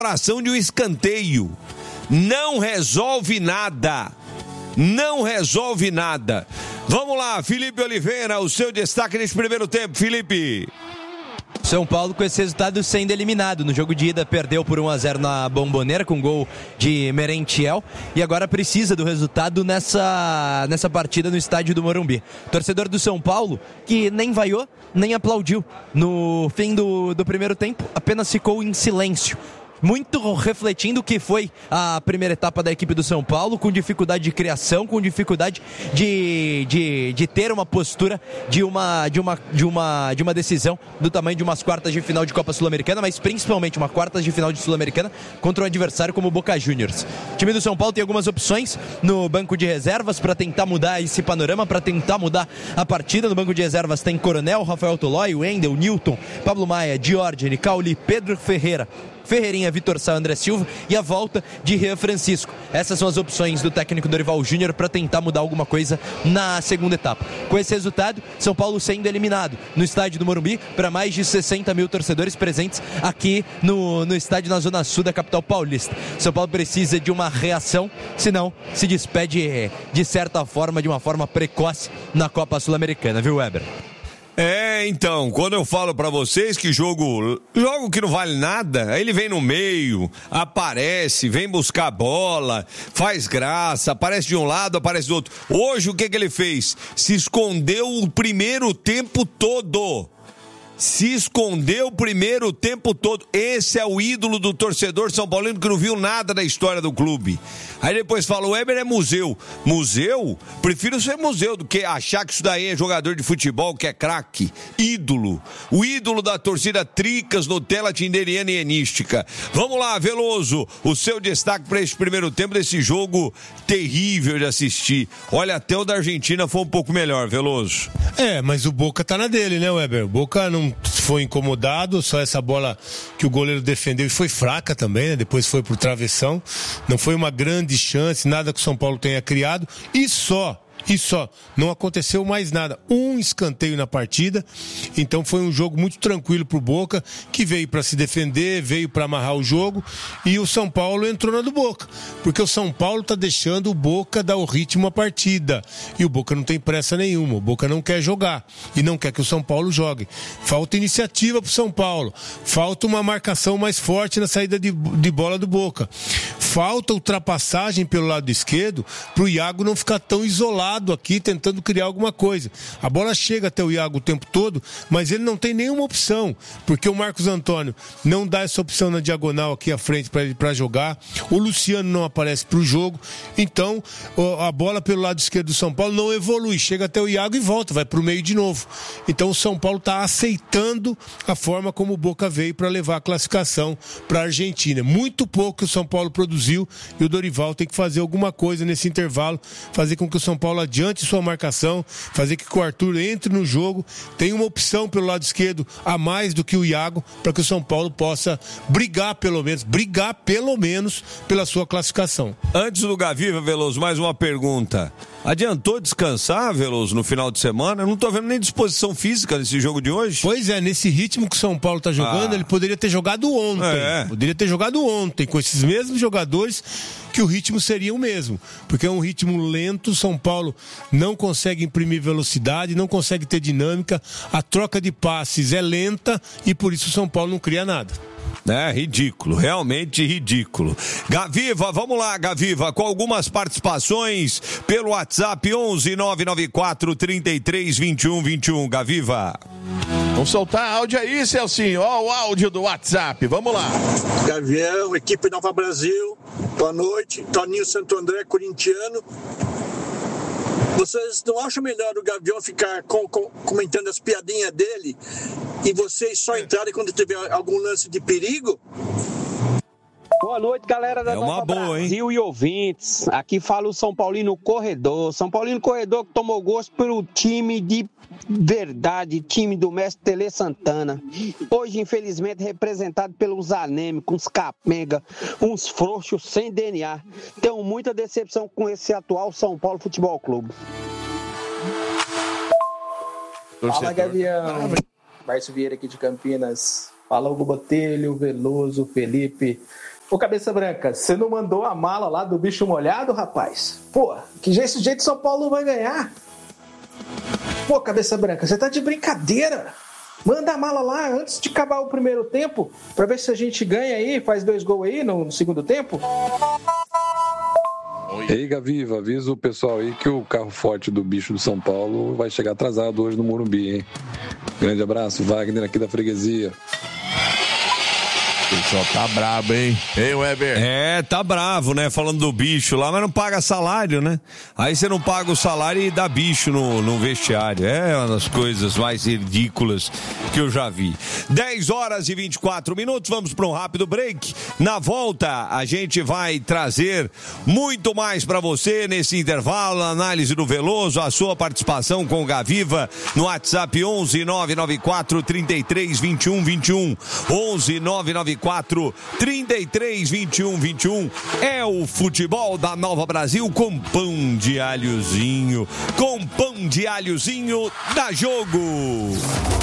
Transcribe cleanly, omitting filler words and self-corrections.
de um escanteio. Não resolve nada. Não resolve nada. Vamos lá, Felipe Oliveira, o seu destaque nesse primeiro tempo, Felipe. São Paulo com esse resultado sendo eliminado. No jogo de ida perdeu por 1-0 na Bombonera com gol de Merentiel e agora precisa do resultado nessa partida no estádio do Morumbi. Torcedor do São Paulo que nem vaiou, nem aplaudiu. No fim do primeiro tempo apenas ficou em silêncio. Muito refletindo o que foi a primeira etapa da equipe do São Paulo, com dificuldade de criação, com dificuldade de ter uma postura de uma decisão do tamanho de umas quartas de final de Copa Sul-Americana, mas principalmente uma quartas de final de Sul-Americana contra um adversário como o Boca Juniors. O time do São Paulo tem algumas opções no banco de reservas para tentar mudar esse panorama, para tentar mudar a partida. No banco de reservas tem Coronel, Rafael Tolói, Wendel, Newton, Pablo Maia, Diógenes, Cauli, Pedro Ferreira, Ferreirinha, Vitor Sá, André Silva e a volta de Rian Francisco. Essas são as opções do técnico Dorival Júnior para tentar mudar alguma coisa na segunda etapa. Com esse resultado, São Paulo sendo eliminado no estádio do Morumbi para mais de 60 mil torcedores presentes aqui no estádio na Zona Sul da capital paulista. São Paulo precisa de uma reação, senão se despede de certa forma, de uma forma precoce na Copa Sul-Americana, viu, Weber? Então, quando eu falo pra vocês que jogo que não vale nada, aí ele vem no meio, aparece, vem buscar a bola, faz graça, aparece de um lado, aparece do outro. Hoje o que ele fez? Se escondeu o primeiro tempo todo. Se escondeu o primeiro tempo todo. Esse é o ídolo do torcedor são paulino que não viu nada da história do clube. Aí depois fala, o Weber é museu. Museu? Prefiro ser museu do que achar que isso daí é jogador de futebol, que é craque. Ídolo. O ídolo da torcida Tricas, Nutella, Tinderiana e Enística. Vamos lá, Veloso. O seu destaque para esse primeiro tempo desse jogo terrível de assistir. Olha, até o da Argentina foi um pouco melhor, Veloso. Mas o Boca tá na dele, né, Weber? O Boca não foi incomodado, só essa bola que o goleiro defendeu e foi fraca também, né? Depois foi pro travessão. Não foi uma grande chance, nada que o São Paulo tenha criado e só, não aconteceu mais nada, um escanteio na partida, então foi um jogo muito tranquilo pro Boca, que veio para se defender, veio para amarrar o jogo, e o São Paulo entrou na do Boca, porque o São Paulo tá deixando o Boca dar o ritmo à partida, e o Boca não tem pressa nenhuma, o Boca não quer jogar, e não quer que o São Paulo jogue, falta iniciativa pro São Paulo, falta uma marcação mais forte na saída de bola do Boca, falta ultrapassagem pelo lado esquerdo, pro Iago não ficar tão isolado aqui tentando criar alguma coisa. A bola chega até o Iago o tempo todo, mas ele não tem nenhuma opção, porque o Marcos Antônio não dá essa opção na diagonal aqui à frente para ele para jogar, o Luciano não aparece para o jogo, então a bola pelo lado esquerdo do São Paulo não evolui, chega até o Iago e volta, vai para o meio de novo. Então o São Paulo está aceitando a forma como o Boca veio para levar a classificação para a Argentina. Muito pouco que o São Paulo produziu e o Dorival tem que fazer alguma coisa nesse intervalo, fazer com que o São Paulo adiante sua marcação, fazer que o Arthur entre no jogo, tem uma opção pelo lado esquerdo a mais do que o Iago, para que o São Paulo possa brigar pelo menos pela sua classificação. Antes do Gaviva, Veloso, mais uma pergunta. Adiantou descansar, Veloso, no final de semana? Eu não tô vendo nem disposição física nesse jogo de hoje. Pois é, nesse ritmo que o São Paulo tá jogando, ele poderia ter jogado ontem. Poderia ter jogado ontem, com esses mesmos jogadores, que o ritmo seria o mesmo. Porque é um ritmo lento, São Paulo não consegue imprimir velocidade, não consegue ter dinâmica, a troca de passes é lenta e por isso o São Paulo não cria nada. Ridículo, realmente ridículo. Gaviva, vamos lá, Gaviva, com algumas participações pelo WhatsApp 11 994 33 21 21. Gaviva. Vamos soltar áudio aí, Celcinho. Ó, o áudio do WhatsApp, vamos lá. Gavião, equipe Nova Brasil, boa noite. Toninho Santo André, corintiano. Vocês não acham melhor o Gavião ficar comentando as piadinhas dele e vocês só entrarem quando tiver algum lance de perigo? Boa noite, galera da Nova Brasil e ouvintes. Aqui fala o São Paulino Corredor. São Paulino Corredor que tomou gosto pelo time de verdade, time do mestre Tele Santana. Hoje, infelizmente, representado pelos anêmicos, uns capenga, uns frouxos sem DNA. Tenho muita decepção com esse atual São Paulo Futebol Clube. Fala, Gavião. Márcio Vieira aqui de Campinas. Fala, Hugo Botelho, Veloso, Felipe. Ô, Cabeça Branca, você não mandou a mala lá do bicho molhado, rapaz? Pô, que esse jeito São Paulo não vai ganhar. Pô, Cabeça Branca, você tá de brincadeira. Manda a mala lá antes de acabar o primeiro tempo, pra ver se a gente ganha aí, faz 2 gols aí no segundo tempo. Ei, Gaviva, avisa o pessoal aí que o carro forte do bicho do São Paulo vai chegar atrasado hoje no Morumbi, hein? Grande abraço, Wagner aqui da freguesia. O pessoal tá brabo, hein? Ei, Weber? Tá bravo, né? Falando do bicho lá, mas não paga salário, né? Aí você não paga o salário e dá bicho no vestiário. É uma das coisas mais ridículas que eu já vi. 10h24, vamos para um rápido break. Na volta, a gente vai trazer muito mais para você nesse intervalo, análise do Veloso, a sua participação com o Gaviva no WhatsApp 11 994 33 21 21. 11 994 33 21 21. É o futebol da Nova Brasil com pão de alhozinho. Com pão de alhozinho, dá jogo.